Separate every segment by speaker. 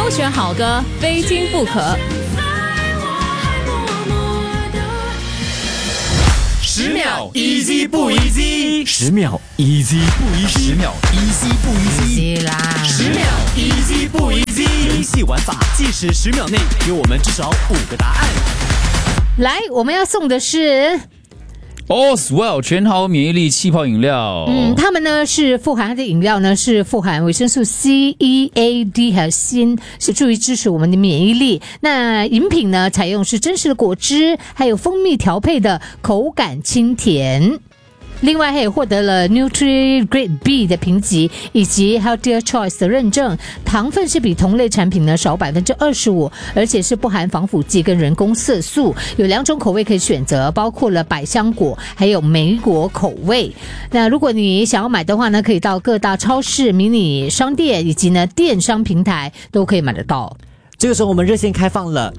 Speaker 1: 挑选好歌，非听不可。
Speaker 2: 10秒 easy 不 easy？10秒 easy 不 easy？10秒 easy 不 easy？
Speaker 1: 啦
Speaker 2: 10秒 easy 不 easy？ 游戏玩法，计时10秒内给我们至少5个答案。
Speaker 1: 来，我们要送的是
Speaker 3: Oswell 全豪免疫力气泡饮料。
Speaker 1: 他们呢是富含它的饮料呢是富含维生素 C、E、A、D 还有锌，是助于支持我们的免疫力。那饮品呢采用是真实的果汁，还有蜂蜜调配的，口感清甜。另外还有获得了 Nutri Grade B 的评级，以及 Healthier Choice 的认证。糖分是比同类产品呢少25%，而且是不含防腐剂跟人工色素。有2种口味可以选择，包括了百香果还有莓果口味。那如果你想要买的话呢，可以到各大超市、迷你商店以及呢电商平台都可以买得到。
Speaker 4: 这个时候我们热线开放了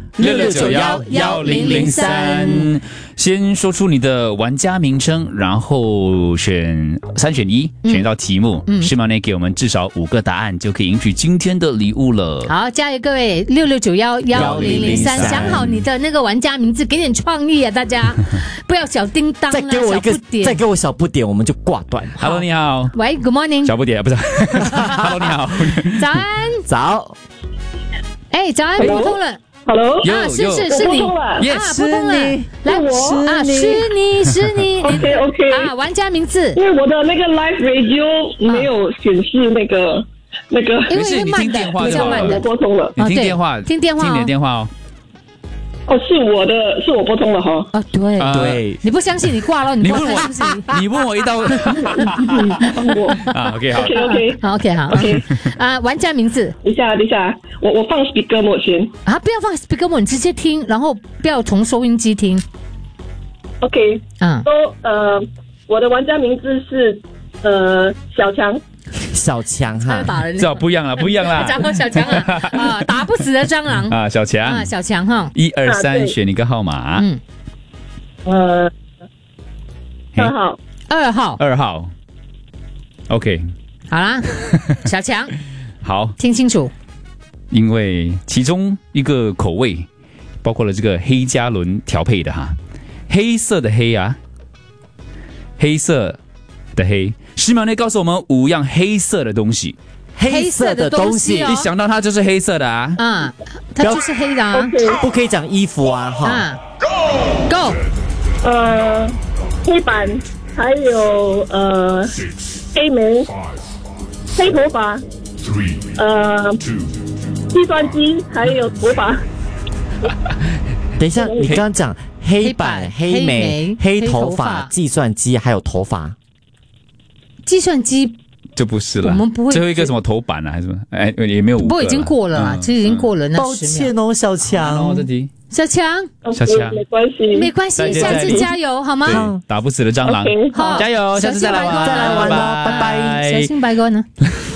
Speaker 3: 66911003，先说出你的玩家名称，然后选3选1，选一道题目，10秒内给我们至少5个答案，就可以赢取今天的礼物了。
Speaker 1: 好，加油各位！66911003，想好你的那个玩家名字，给点创意啊，大家不要小叮当
Speaker 4: 再给我一个，再给我小不点，我们就挂断。
Speaker 3: Hello， 你好。
Speaker 1: 喂 ，Good morning。
Speaker 3: 小不点不是。Hello， 你好。
Speaker 1: 早安。
Speaker 4: 早。
Speaker 1: 哎，早安，拨通了。
Speaker 5: Hello，
Speaker 1: 啊，是你
Speaker 3: ，Yes，
Speaker 1: 拨通了，来，是你
Speaker 5: ，OK，
Speaker 1: 啊，玩家名字，
Speaker 5: 因为我的那个 Live Radio 没有显示那个，
Speaker 1: 因为会慢的，比较慢的，
Speaker 5: 拨通了，
Speaker 3: 你听电话，
Speaker 1: 听电话，
Speaker 3: 听你的电话哦。
Speaker 5: 哦，是我拨通了哈。
Speaker 1: 啊，对，你不相信你挂了，你问我，
Speaker 3: 你问我一道，啊 ，OK， 好
Speaker 5: ，OK，
Speaker 1: 好，啊，玩家名字，
Speaker 5: 等一下，我放 speaker mode 先。
Speaker 1: 啊，不要放 speaker mode，你直接听，然后不要从收音机听。
Speaker 5: OK， 我的玩家名字是小强。
Speaker 4: 小强哈，
Speaker 3: 这不一样了，
Speaker 1: 讲到小强啊，打不死的蟑螂
Speaker 3: 啊，小强
Speaker 1: 啊，小强哈
Speaker 3: ，1、2、3，选一个号码。
Speaker 5: 2
Speaker 1: 号
Speaker 3: ，OK，
Speaker 1: 好啦，小强，
Speaker 3: 好，
Speaker 1: 听清楚，
Speaker 3: 因为其中一个口味包括了这个黑加仑调配的哈，黑色的黑啊，黑色的黑。10秒内告诉我们5样黑色的东西。
Speaker 4: 黑色的东西，
Speaker 3: 一想到它就是黑色的啊。
Speaker 1: 它就是黑的啊。
Speaker 4: 不可以讲衣服啊哈。
Speaker 1: Go。
Speaker 5: 黑板，还有黑莓，黑头发，计算机，还有头发。
Speaker 4: 等一下，你刚刚讲黑板、黑莓、黑头发、计算机，还有头发。
Speaker 1: 计算机
Speaker 3: 就不是了，
Speaker 1: 我们不会。
Speaker 3: 最后一个什么头版啊，还是什么？哎，也没有5个。
Speaker 1: 不过已经过了啦，其实已经过了那10秒。
Speaker 4: 抱歉哦，小强。
Speaker 1: 小强，没关系，下次加油好吗？
Speaker 3: 打不死的蟑螂，好，加油，下次再来玩，
Speaker 4: 拜拜，
Speaker 1: 小心白哥呢？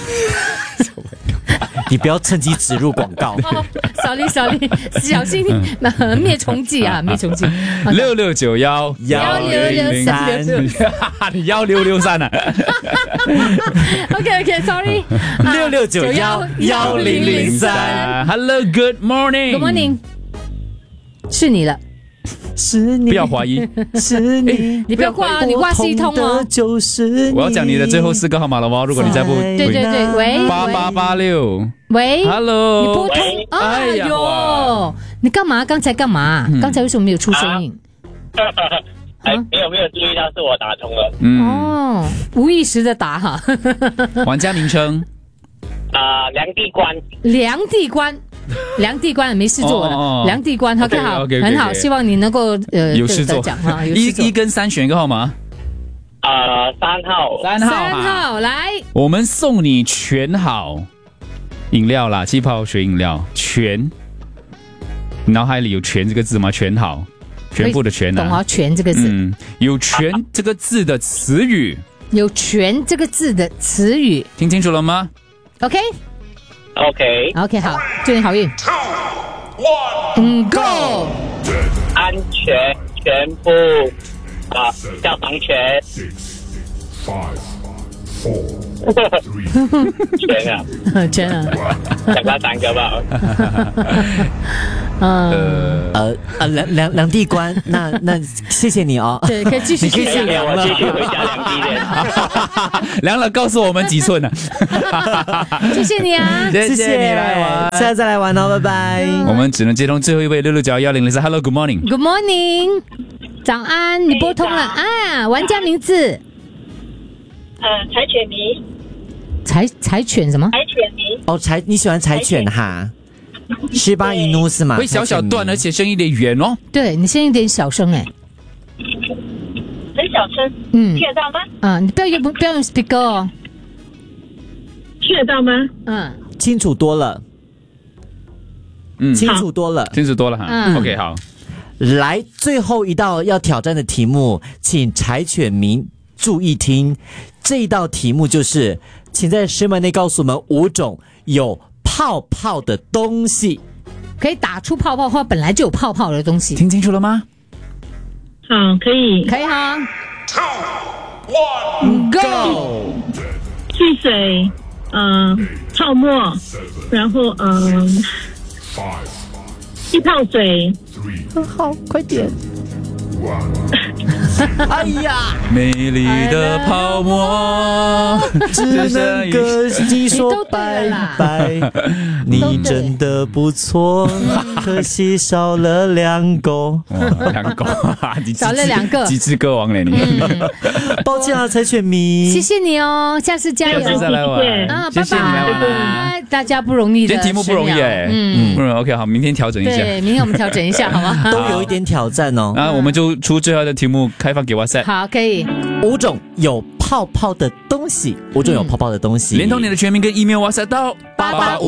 Speaker 4: 你不要趁机植入广告。
Speaker 1: sorry， 小心灭虫剂啊，灭虫剂。
Speaker 3: 66911003，你1663啊
Speaker 1: ？OK，sorry。
Speaker 4: 66911003。
Speaker 3: Hello，Good morning。
Speaker 1: Good morning。是你了。
Speaker 4: 是你，
Speaker 3: 不要怀疑，
Speaker 4: 是你，
Speaker 1: 你不要挂啊，你挂系统哦。
Speaker 4: 我
Speaker 3: 要讲你的最后4个号码了吗？如果你再不，
Speaker 1: 对，喂
Speaker 3: ，8886，
Speaker 1: 喂
Speaker 3: ，Hello，
Speaker 1: 你拨通，哎呦，你干嘛？刚才干嘛？刚才为什么没有出声音？
Speaker 6: 没有注意到是我打通了。
Speaker 1: 哦，无意识的打哈。
Speaker 3: 玩家名称
Speaker 6: 梁
Speaker 1: 地关没事做了，梁地关 OK 好，很好，希望你能够
Speaker 3: 有事做
Speaker 1: 讲哈。
Speaker 3: 1跟3选一个号码。
Speaker 6: 3
Speaker 1: 号来，
Speaker 3: 我们送你全好饮料啦，气泡水饮料全。你脑海里有全这个字吗？全好，全部的全啊。
Speaker 1: 懂啊，全这个字。
Speaker 3: 有全这个字的词语。
Speaker 1: 有全这个字的词语。
Speaker 3: 听清楚了吗
Speaker 1: ？OK。OK， 好，祝你好运。Go。
Speaker 6: 安全，全部消防权。
Speaker 7: 6, 5, 4,
Speaker 6: 钱啊，
Speaker 1: 真的，
Speaker 6: 想到3个吧。
Speaker 4: 两地官，那谢谢你哦。
Speaker 1: 对，可以继续
Speaker 4: 你可以去量了
Speaker 6: 我继续回家量地点。
Speaker 3: 量了告诉我们几寸呢？
Speaker 1: 谢谢你啊，
Speaker 3: 谢谢你来玩，
Speaker 4: 下次再来玩哦，拜拜。
Speaker 3: 我们只能接通最后一位669110是 Hello Good Morning。
Speaker 1: Good morning， 早安，你拨通了啊，玩家名字
Speaker 5: 柴犬迷，
Speaker 1: 柴犬什么？
Speaker 5: 柴犬迷，
Speaker 4: 哦，你喜欢柴犬哈？西巴伊努是吗？
Speaker 3: 会小小段，而且声音有点远哦。
Speaker 1: 对你声音有点小声哎。
Speaker 5: 很小声，听得到吗？
Speaker 1: 你不要用 speaker 哦。
Speaker 5: 听得到吗？
Speaker 4: 清楚多了，清楚多了，
Speaker 3: 清楚多了哈。OK， 好，
Speaker 4: 来最后一道要挑战的题目，请柴犬民注意听。这一道题目就是，请在10秒内告诉我们5种有泡泡的东西。
Speaker 1: 可以打出泡泡或本来就有泡泡的东西。
Speaker 3: 听清楚了吗？
Speaker 5: 好，可以。
Speaker 1: 可以哈。
Speaker 4: Go！
Speaker 5: 汽水，泡沫，然后气泡水。
Speaker 4: 好，快点。哎呀，
Speaker 3: 美丽的泡沫，
Speaker 4: 只能跟你说拜拜。你真的不错，可惜少了2个。
Speaker 3: 2个，
Speaker 1: 少了2个，
Speaker 3: 机智歌王嘞你。
Speaker 4: 抱歉啊，柴犬迷，
Speaker 1: 谢谢你哦，下次加油，
Speaker 3: 下次再来玩
Speaker 1: 啊，
Speaker 3: 谢谢你来玩啊。
Speaker 1: 大家不容易的，
Speaker 3: 今天题目不容易哎，不容易。OK， 好，明天调整一下。
Speaker 1: 对，明天我们调整一下，好吗？
Speaker 4: 都有一点挑战哦。
Speaker 3: 那我们就出最后的题目，开放给WhatsApp。
Speaker 1: 好，可以。
Speaker 4: 5种有泡泡的东西，5种有泡泡的东西，
Speaker 3: 连同你的全名跟 email WhatsApp 到885